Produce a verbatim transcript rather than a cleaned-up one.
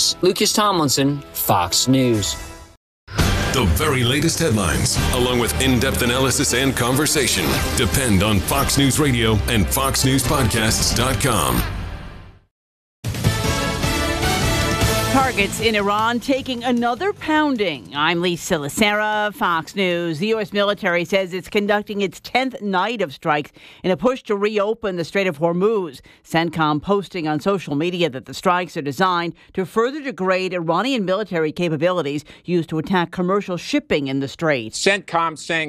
News. Lucas Tomlinson, Fox News. The very latest headlines, along with in-depth analysis and conversation, depend on Fox News Radio and fox news podcasts dot com. Targets in Iran taking another pounding. I'm Lisa Lacera, Fox News. The U S military says it's conducting its tenth night of strikes in a push to reopen the Strait of Hormuz. CENTCOM posting on social media that the strikes are designed to further degrade Iranian military capabilities used to attack commercial shipping in the strait. CENTCOM saying